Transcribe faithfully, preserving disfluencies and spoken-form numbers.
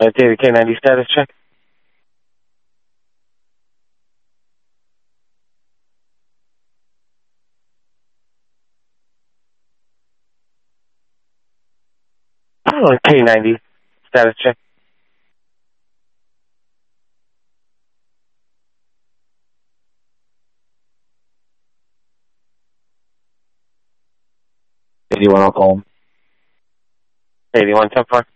Uh, David K ninety status check. Oh, K ninety status check. eighty-one, I'll call him. eighty-one, ten four.